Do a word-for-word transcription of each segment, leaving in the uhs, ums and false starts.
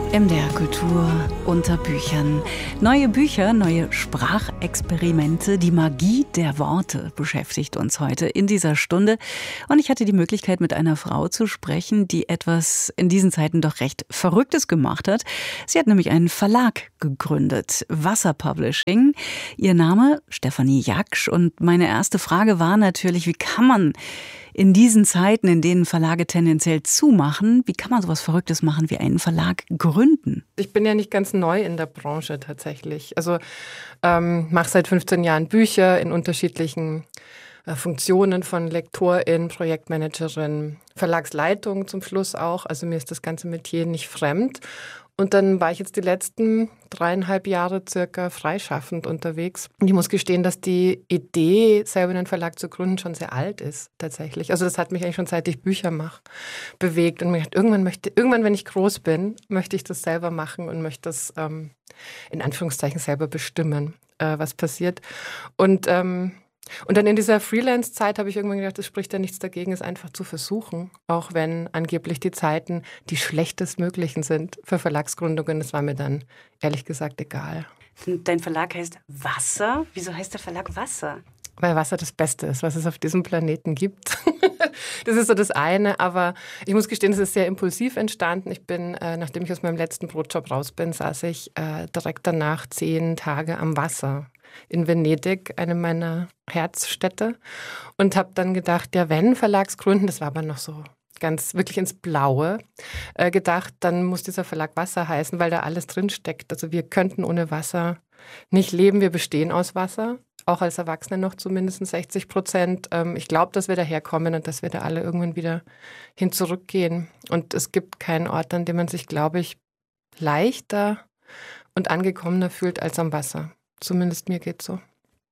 M D R Kultur unter Büchern. Neue Bücher, neue Sprachexperimente, die Magie der Worte beschäftigt uns heute in dieser Stunde. Und ich hatte die Möglichkeit, mit einer Frau zu sprechen, die etwas in diesen Zeiten doch recht Verrücktes gemacht hat. Sie hat nämlich einen Verlag gegründet, Wasser Publishing. Ihr Name Stefanie Jaksch. Und meine erste Frage war natürlich, wie kann man in diesen Zeiten, in denen Verlage tendenziell zumachen, wie kann man sowas Verrücktes machen wie einen Verlag gründen? Ich bin ja nicht ganz neu in der Branche tatsächlich. Also ähm, mache seit fünfzehn Jahren Bücher in unterschiedlichen äh, Funktionen, von Lektorin, Projektmanagerin, Verlagsleitung zum Schluss auch. Also mir ist das ganze Metier nicht fremd. Und dann war ich jetzt die letzten dreieinhalb Jahre circa freischaffend unterwegs. Und ich muss gestehen, dass die Idee, selber einen Verlag zu gründen, schon sehr alt ist tatsächlich. Also das hat mich eigentlich schon, seit ich Bücher mache, bewegt. Und mir gedacht, irgendwann, möchte, irgendwann, wenn ich groß bin, möchte ich das selber machen und möchte das ähm, in Anführungszeichen selber bestimmen, äh, was passiert. Und ähm, Und dann in dieser Freelance-Zeit habe ich irgendwann gedacht, es spricht ja nichts dagegen, es einfach zu versuchen. Auch wenn angeblich die Zeiten die schlechtestmöglichen sind für Verlagsgründungen. Das war mir dann ehrlich gesagt egal. Dein Verlag heißt Wasser. Wieso heißt der Verlag Wasser? Weil Wasser das Beste ist, was es auf diesem Planeten gibt. Das ist so das eine, aber ich muss gestehen, es ist sehr impulsiv entstanden. Ich bin, äh, nachdem ich aus meinem letzten Brotjob raus bin, saß ich äh, direkt danach zehn Tage am Wasser in Venedig, eine meiner Herzstädte, und habe dann gedacht, ja, wenn Verlagsgründen, das war aber noch so ganz wirklich ins Blaue äh, gedacht, dann muss dieser Verlag Wasser heißen, weil da alles drin steckt. Also wir könnten ohne Wasser nicht leben, wir bestehen aus Wasser, auch als Erwachsene noch zumindest sechzig Prozent. Ähm, ich glaube, dass wir daherkommen und dass wir da alle irgendwann wieder hin zurückgehen. Und es gibt keinen Ort, an dem man sich, glaube ich, leichter und angekommener fühlt als am Wasser. Zumindest mir geht's so.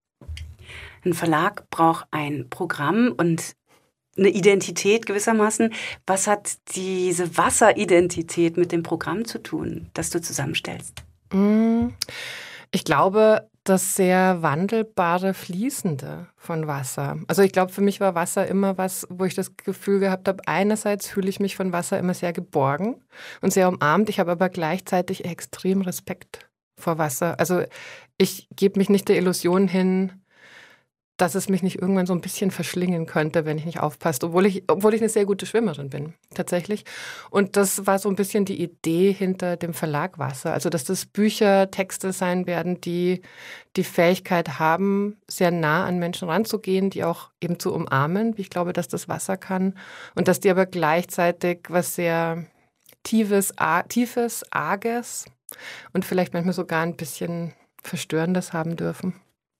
Ein Verlag braucht ein Programm und eine Identität gewissermaßen. Was hat diese Wasseridentität mit dem Programm zu tun, das du zusammenstellst? Ich glaube, das sehr wandelbare, fließende von Wasser. Also ich glaube, für mich war Wasser immer was, wo ich das Gefühl gehabt habe, einerseits fühle ich mich von Wasser immer sehr geborgen und sehr umarmt. Ich habe aber gleichzeitig extrem Respekt vor Wasser. Also ich gebe mich nicht der Illusion hin, dass es mich nicht irgendwann so ein bisschen verschlingen könnte, wenn ich nicht aufpasse, obwohl ich, obwohl ich eine sehr gute Schwimmerin bin, tatsächlich. Und das war so ein bisschen die Idee hinter dem Verlag Wasser. Also dass das Bücher, Texte sein werden, die die Fähigkeit haben, sehr nah an Menschen ranzugehen, die auch eben zu umarmen, wie ich glaube, dass das Wasser kann. Und dass die aber gleichzeitig was sehr Tiefes, a- Tiefes, Arges und vielleicht manchmal sogar ein bisschen Verstörendes haben dürfen.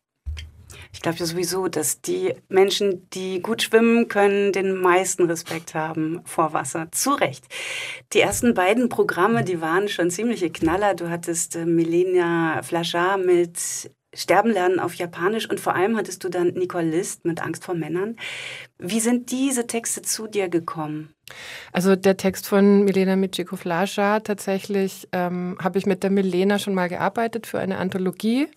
Ich glaube ja sowieso, dass die Menschen, die gut schwimmen können, den meisten Respekt haben vor Wasser. Zu Recht. Die ersten beiden Programme, die waren schon ziemliche Knaller. Du hattest äh, Milena Flachard mit Sterben lernen auf Japanisch und vor allem hattest du dann Nicole List mit Angst vor Männern. Wie sind diese Texte zu dir gekommen? Also der Text von Milena Michiko-Flachard, tatsächlich ähm, habe ich mit der Milena schon mal gearbeitet für eine Anthologie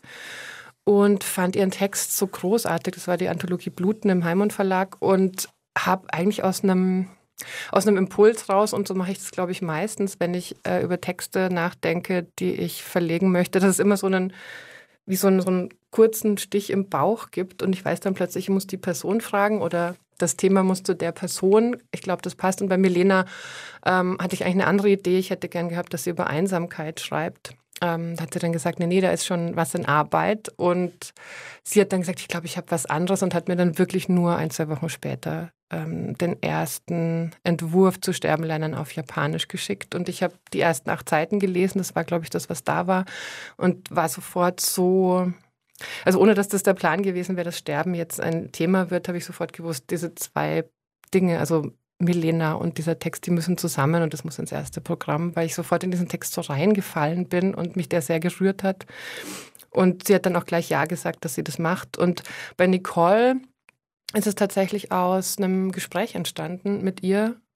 und fand ihren Text so großartig. Das war die Anthologie Bluten im Heimon Verlag und habe eigentlich aus einem aus einem Impuls raus, und so mache ich das, glaube ich, meistens, wenn ich äh, über Texte nachdenke, die ich verlegen möchte, dass es immer so einen wie so einen, so einen kurzen Stich im Bauch gibt und ich weiß dann plötzlich, ich muss die Person fragen oder das Thema muss zu der Person. Ich glaube, das passt. Und bei Milena ähm, hatte ich eigentlich eine andere Idee. Ich hätte gern gehabt, dass sie über Einsamkeit schreibt. Ähm, da hat sie dann gesagt, nee, nee, da ist schon was in Arbeit. Und sie hat dann gesagt, ich glaube, ich habe was anderes und hat mir dann wirklich nur ein, zwei Wochen später ähm, den ersten Entwurf zu Sterben lernen auf Japanisch geschickt. Und ich habe die ersten acht Seiten gelesen. Das war, glaube ich, das, was da war. Und war sofort so... Also ohne, dass das der Plan gewesen wäre, dass Sterben jetzt ein Thema wird, habe ich sofort gewusst, diese zwei Dinge, also Milena und dieser Text, die müssen zusammen und das muss ins erste Programm, weil ich sofort in diesen Text so reingefallen bin und mich der sehr gerührt hat. Und sie hat dann auch gleich Ja gesagt, dass sie das macht. Und bei Nicole ist es tatsächlich aus einem Gespräch entstanden mit ihr,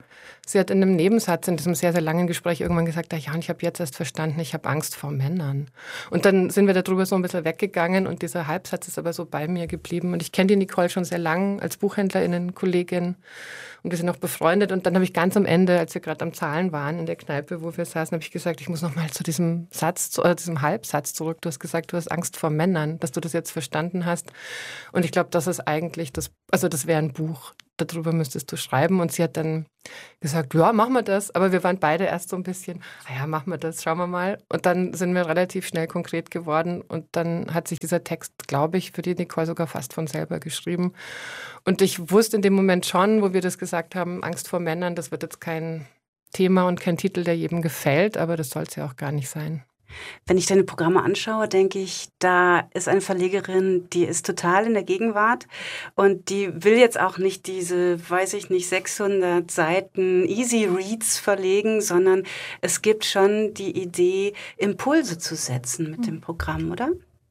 Sie hat in einem Nebensatz in diesem sehr, sehr langen Gespräch irgendwann gesagt, ja, und ich habe jetzt erst verstanden, ich habe Angst vor Männern. Und dann sind wir darüber so ein bisschen weggegangen und dieser Halbsatz ist aber so bei mir geblieben. Und ich kenne die Nicole schon sehr lang als BuchhändlerInnen-Kollegin und wir sind auch befreundet. Und dann habe ich ganz am Ende, als wir gerade am Zahlen waren in der Kneipe, wo wir saßen, habe ich gesagt, ich muss noch mal zu diesem Satz, oder diesem Halbsatz zurück. Du hast gesagt, du hast Angst vor Männern, dass du das jetzt verstanden hast. Und ich glaube, das ist eigentlich das, also das wäre ein Buch. Darüber müsstest du schreiben. Und sie hat dann gesagt, ja, machen wir das. Aber wir waren beide erst so ein bisschen, ah ja, machen wir das, schauen wir mal. Und dann sind wir relativ schnell konkret geworden. Und dann hat sich dieser Text, glaube ich, für die Nicole sogar fast von selber geschrieben. Und ich wusste in dem Moment schon, wo wir das gesagt haben, Angst vor Männern, das wird jetzt kein Thema und kein Titel, der jedem gefällt. Aber das soll es ja auch gar nicht sein. Wenn ich deine Programme anschaue, denke ich, da ist eine Verlegerin, die ist total in der Gegenwart und die will jetzt auch nicht diese, weiß ich nicht, sechshundert Seiten Easy Reads verlegen, sondern es gibt schon die Idee, Impulse zu setzen mit dem Programm, oder?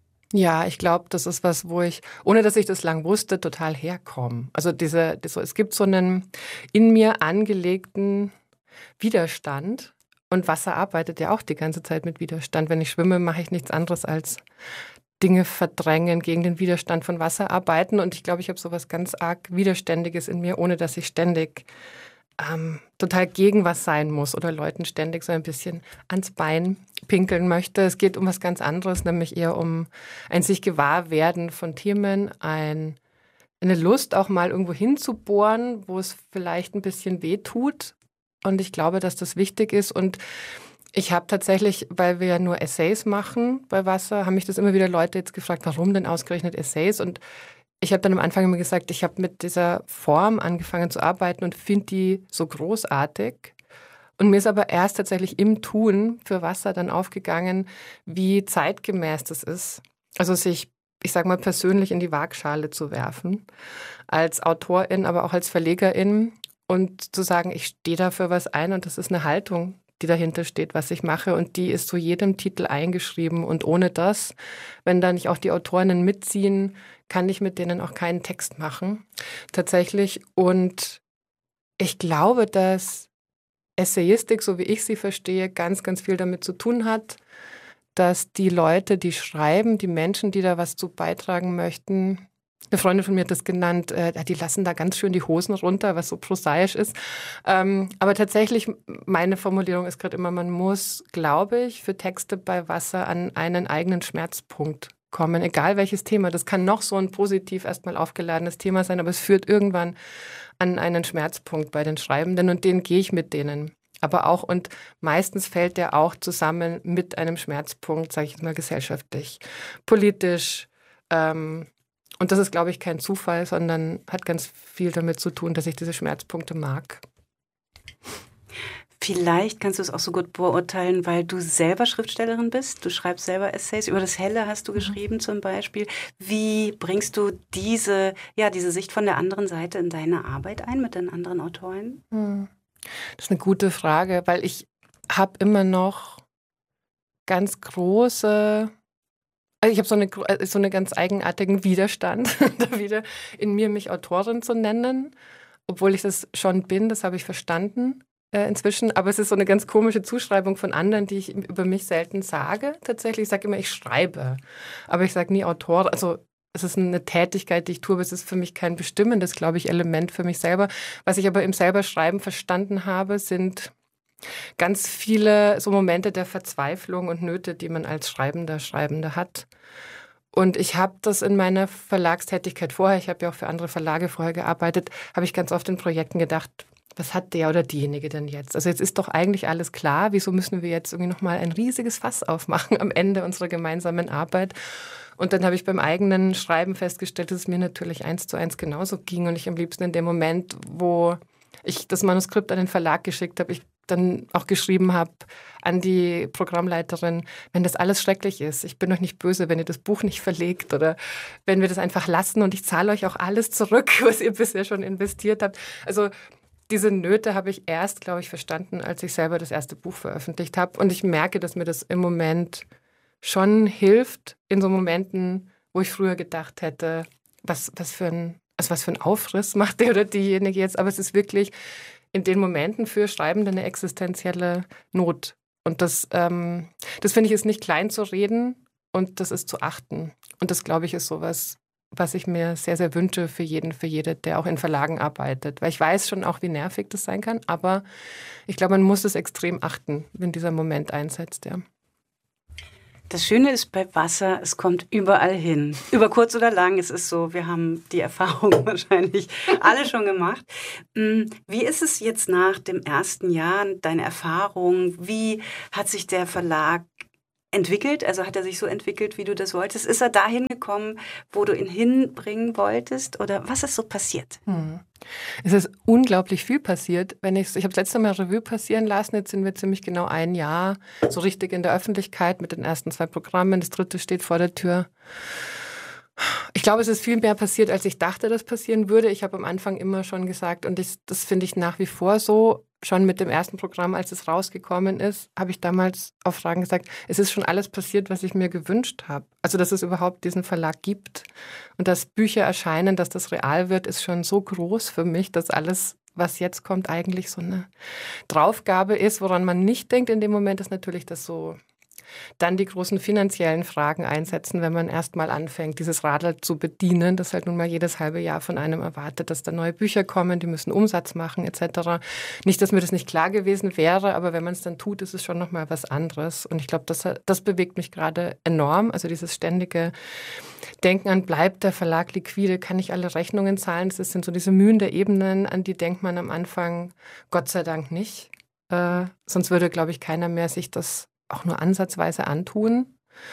Ja, ich glaube, das ist was, wo ich, ohne dass ich das lang wusste, total herkomme. Also diese, das, es gibt so einen in mir angelegten Widerstand. Und Wasser arbeitet ja auch die ganze Zeit mit Widerstand. Wenn ich schwimme, mache ich nichts anderes als Dinge verdrängen, gegen den Widerstand von Wasser arbeiten. Und ich glaube, ich habe so was ganz arg Widerständiges in mir, ohne dass ich ständig ähm, total gegen was sein muss oder Leuten ständig so ein bisschen ans Bein pinkeln möchte. Es geht um was ganz anderes, nämlich eher um ein sich Gewahrwerden von Themen, ein, eine Lust auch mal irgendwo hinzubohren, wo es vielleicht ein bisschen weh tut. Und ich glaube, dass das wichtig ist. Und ich habe tatsächlich, weil wir ja nur Essays machen bei Wasser, haben mich das immer wieder Leute jetzt gefragt, warum denn ausgerechnet Essays? Und ich habe dann am Anfang immer gesagt, ich habe mit dieser Form angefangen zu arbeiten und finde die so großartig. Und mir ist aber erst tatsächlich im Tun für Wasser dann aufgegangen, wie zeitgemäß das ist. Also sich, ich sage mal, persönlich in die Waagschale zu werfen. Als Autorin, aber auch als Verlegerin. Und zu sagen, ich stehe da für was ein und das ist eine Haltung, die dahinter steht, was ich mache. Und die ist zu jedem Titel eingeschrieben. Und ohne das, wenn da nicht auch die Autorinnen mitziehen, kann ich mit denen auch keinen Text machen. Tatsächlich. Und ich glaube, dass Essayistik, so wie ich sie verstehe, ganz, ganz viel damit zu tun hat, dass die Leute, die schreiben, die Menschen, die da was zu beitragen möchten, eine Freundin von mir hat das genannt, äh, die lassen da ganz schön die Hosen runter, was so prosaisch ist. Ähm, aber tatsächlich, meine Formulierung ist gerade immer, man muss, glaube ich, für Texte bei Wasser an einen eigenen Schmerzpunkt kommen, egal welches Thema. Das kann noch so ein positiv erstmal aufgeladenes Thema sein, aber es führt irgendwann an einen Schmerzpunkt bei den Schreibenden und den gehe ich mit denen. Aber auch, und meistens fällt der auch zusammen mit einem Schmerzpunkt, sage ich jetzt mal gesellschaftlich, politisch, ähm, und das ist, glaube ich, kein Zufall, sondern hat ganz viel damit zu tun, dass ich diese Schmerzpunkte mag. Vielleicht kannst du es auch so gut beurteilen, weil du selber Schriftstellerin bist. Du schreibst selber Essays. Über das Helle hast du geschrieben zum Beispiel. Wie bringst du diese, ja, diese Sicht von der anderen Seite in deine Arbeit ein mit den anderen Autoren? Das ist eine gute Frage, weil ich habe immer noch ganz große... Also ich habe so, eine, so einen ganz eigenartigen Widerstand, da wieder in mir mich Autorin zu nennen, obwohl ich das schon bin, das habe ich verstanden äh, inzwischen. Aber es ist so eine ganz komische Zuschreibung von anderen, die ich über mich selten sage. Tatsächlich, ich sage immer, ich schreibe, aber ich sage nie Autor. Also es ist eine Tätigkeit, die ich tue, aber es ist für mich kein bestimmendes, glaube ich, Element für mich selber. Was ich aber im selber Schreiben verstanden habe, sind ganz viele so Momente der Verzweiflung und Nöte, die man als Schreibender, Schreibende hat. Und ich habe das in meiner Verlagstätigkeit vorher, ich habe ja auch für andere Verlage vorher gearbeitet, habe ich ganz oft in Projekten gedacht, was hat der oder diejenige denn jetzt? Also jetzt ist doch eigentlich alles klar, wieso müssen wir jetzt irgendwie nochmal ein riesiges Fass aufmachen am Ende unserer gemeinsamen Arbeit? Und dann habe ich beim eigenen Schreiben festgestellt, dass es mir natürlich eins zu eins genauso ging und ich am liebsten in dem Moment, wo ich das Manuskript an den Verlag geschickt habe, ich dann auch geschrieben habe an die Programmleiterin, wenn das alles schrecklich ist, ich bin euch nicht böse, wenn ihr das Buch nicht verlegt oder wenn wir das einfach lassen und ich zahle euch auch alles zurück, was ihr bisher schon investiert habt. Also diese Nöte habe ich erst, glaube ich, verstanden, als ich selber das erste Buch veröffentlicht habe. Und ich merke, dass mir das im Moment schon hilft, in so Momenten, wo ich früher gedacht hätte, was, was für ein, also was für ein Aufriss macht der oder diejenige jetzt. Aber es ist wirklich in den Momenten für Schreibende eine existenzielle Not. Und das, ähm, das finde ich, ist nicht klein zu reden und das ist zu achten. Und das, glaube ich, ist sowas, was ich mir sehr, sehr wünsche für jeden, für jede, der auch in Verlagen arbeitet. Weil ich weiß schon auch, wie nervig das sein kann, aber ich glaube, man muss es extrem achten, wenn dieser Moment einsetzt, ja. Das Schöne ist bei Wasser, es kommt überall hin. Über kurz oder lang, es ist so, wir haben die Erfahrung wahrscheinlich alle schon gemacht. Wie ist es jetzt nach dem ersten Jahr, deine Erfahrung? Wie hat sich der Verlag entwickelt? Also hat er sich so entwickelt, wie du das wolltest? Ist er dahin gekommen, wo du ihn hinbringen wolltest? Oder was ist so passiert? Hm. Es ist unglaublich viel passiert. Wenn ich, ich habe das letzte Mal Revue passieren lassen, jetzt sind wir ziemlich genau ein Jahr so richtig in der Öffentlichkeit mit den ersten zwei Programmen. Das dritte steht vor der Tür. Ich glaube, es ist viel mehr passiert, als ich dachte, dass passieren würde. Ich habe am Anfang immer schon gesagt, und ich, das finde ich nach wie vor so, schon mit dem ersten Programm, als es rausgekommen ist, habe ich damals auf Fragen gesagt, es ist schon alles passiert, was ich mir gewünscht habe. Also, dass es überhaupt diesen Verlag gibt und dass Bücher erscheinen, dass das real wird, ist schon so groß für mich, dass alles, was jetzt kommt, eigentlich so eine Draufgabe ist. Woran man nicht denkt in dem Moment, ist natürlich, dass so dann die großen finanziellen Fragen einsetzen, wenn man erst mal anfängt, dieses Radl zu bedienen, das halt nun mal jedes halbe Jahr von einem erwartet, dass da neue Bücher kommen, die müssen Umsatz machen et cetera. Nicht, dass mir das nicht klar gewesen wäre, aber wenn man es dann tut, ist es schon noch mal was anderes. Und ich glaube, das, das bewegt mich gerade enorm. Also dieses ständige Denken an, bleibt der Verlag liquide, kann ich alle Rechnungen zahlen? Das sind so diese Mühen der Ebenen, an die denkt man am Anfang Gott sei Dank nicht. Äh, sonst würde, glaube ich, keiner mehr sich das auch nur ansatzweise antun.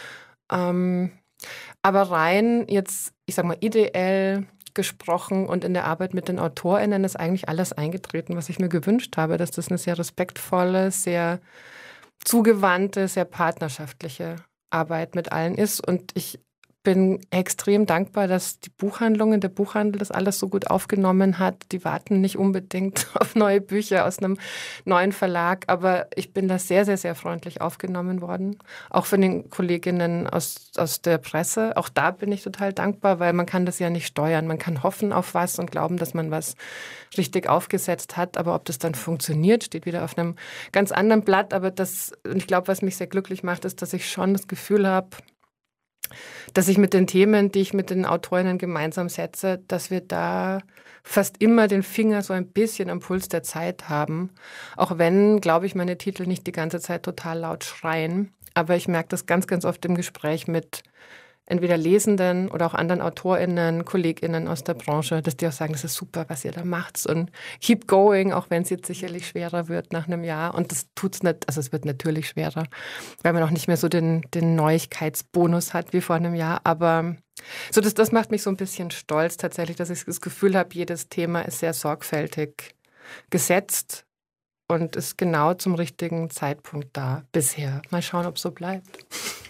Ähm, aber rein jetzt, ich sag mal, ideell gesprochen und in der Arbeit mit den AutorInnen ist eigentlich alles eingetreten, was ich mir gewünscht habe, dass das eine sehr respektvolle, sehr zugewandte, sehr partnerschaftliche Arbeit mit allen ist. Und ich bin extrem dankbar, dass die Buchhandlungen, der Buchhandel das alles so gut aufgenommen hat. Die warten nicht unbedingt auf neue Bücher aus einem neuen Verlag, aber ich bin da sehr, sehr, sehr freundlich aufgenommen worden. Auch von den Kolleginnen aus, aus der Presse. Auch da bin ich total dankbar, weil man kann das ja nicht steuern. Man kann hoffen auf was und glauben, dass man was richtig aufgesetzt hat, aber ob das dann funktioniert, steht wieder auf einem ganz anderen Blatt. Aber das, und ich glaube, was mich sehr glücklich macht, ist, dass ich schon das Gefühl habe, dass ich mit den Themen, die ich mit den Autorinnen gemeinsam setze, dass wir da fast immer den Finger so ein bisschen am Puls der Zeit haben. Auch wenn, glaube ich, meine Titel nicht die ganze Zeit total laut schreien. Aber ich merke das ganz, ganz oft im Gespräch mit entweder Lesenden oder auch anderen AutorInnen, KollegInnen aus der Branche, dass die auch sagen, das ist super, was ihr da macht und keep going, auch wenn es jetzt sicherlich schwerer wird nach einem Jahr. Und das tut's nicht, also es wird natürlich schwerer, weil man auch nicht mehr so den, den Neuigkeitsbonus hat wie vor einem Jahr. Aber so das, das macht mich so ein bisschen stolz tatsächlich, dass ich das Gefühl habe, jedes Thema ist sehr sorgfältig gesetzt und ist genau zum richtigen Zeitpunkt da bisher. Mal schauen, ob es so bleibt.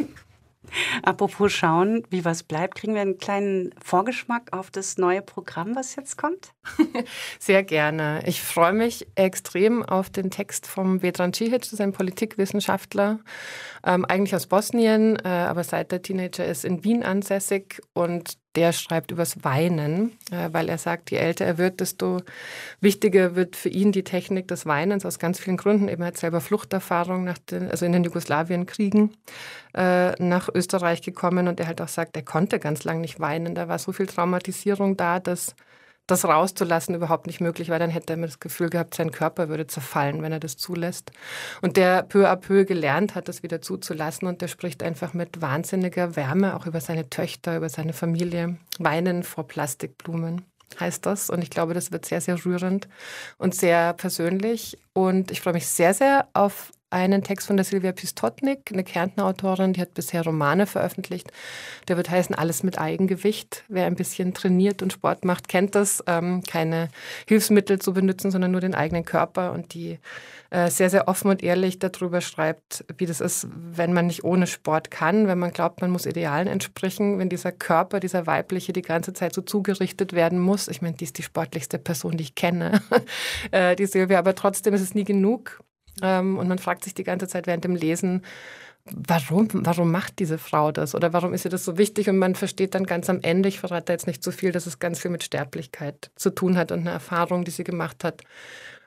Apropos schauen, wie was bleibt, kriegen wir einen kleinen Vorgeschmack auf das neue Programm, was jetzt kommt? Sehr gerne. Ich freue mich extrem auf den Text vom Vedran Čihić, das ist ein Politikwissenschaftler, ähm, eigentlich aus Bosnien, äh, aber seit der Teenager ist in Wien ansässig und der schreibt übers Weinen, äh, weil er sagt, je älter er wird, desto wichtiger wird für ihn die Technik des Weinens aus ganz vielen Gründen. Eben er hat selber Fluchterfahrung nach den, also in den Jugoslawienkriegen äh, nach Österreich gekommen und er halt auch sagt, er konnte ganz lang nicht weinen. Da war so viel Traumatisierung da, dass das rauszulassen überhaupt nicht möglich war. Dann hätte er immer das Gefühl gehabt, sein Körper würde zerfallen, wenn er das zulässt. Und der peu à peu gelernt hat, das wieder zuzulassen. Und der spricht einfach mit wahnsinniger Wärme auch über seine Töchter, über seine Familie. Weinen vor Plastikblumen heißt das. Und ich glaube, das wird sehr, sehr rührend und sehr persönlich. Und ich freue mich sehr, sehr auf einen Text von der Silvia Pistotnik, eine Kärntner Autorin, die hat bisher Romane veröffentlicht. Der wird heißen Alles mit Eigengewicht. Wer ein bisschen trainiert und Sport macht, kennt das. Ähm, keine Hilfsmittel zu benutzen, sondern nur den eigenen Körper. Und die äh, sehr, sehr offen und ehrlich darüber schreibt, wie das ist, wenn man nicht ohne Sport kann, wenn man glaubt, man muss Idealen entsprechen, wenn dieser Körper, dieser weibliche, die ganze Zeit so zugerichtet werden muss. Ich meine, die ist die sportlichste Person, die ich kenne, äh, die Silvia. Aber trotzdem ist es nie genug. Und man fragt sich die ganze Zeit während dem Lesen, warum, warum macht diese Frau das? Oder warum ist ihr das so wichtig? Und man versteht dann ganz am Ende, ich verrate jetzt nicht zu viel, dass es ganz viel mit Sterblichkeit zu tun hat und eine Erfahrung, die sie gemacht hat,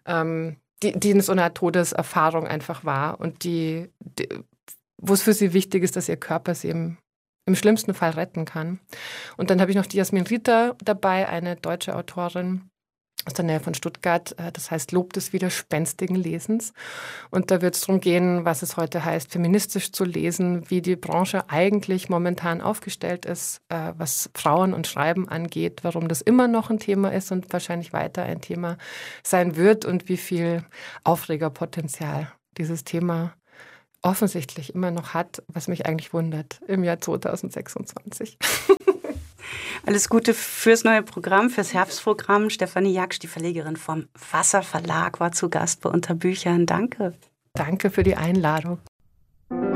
ähm, die, die in so einer Todeserfahrung einfach war und die, die wo es für sie wichtig ist, dass ihr Körper sie im, im schlimmsten Fall retten kann. Und dann habe ich noch die Jasmin Rieter dabei, eine deutsche Autorin aus der Nähe von Stuttgart. Das heißt Lob des widerspenstigen Lesens. Und da wird es darum gehen, was es heute heißt, feministisch zu lesen, wie die Branche eigentlich momentan aufgestellt ist, was Frauen und Schreiben angeht, warum das immer noch ein Thema ist und wahrscheinlich weiter ein Thema sein wird und wie viel Aufregerpotenzial dieses Thema offensichtlich immer noch hat, was mich eigentlich wundert im Jahr zweitausendsechsundzwanzig. Alles Gute fürs neue Programm, fürs Herbstprogramm. Stefanie Jaksch, die Verlegerin vom Wasser Verlag, war zu Gast bei Unter Büchern. Danke. Danke für die Einladung.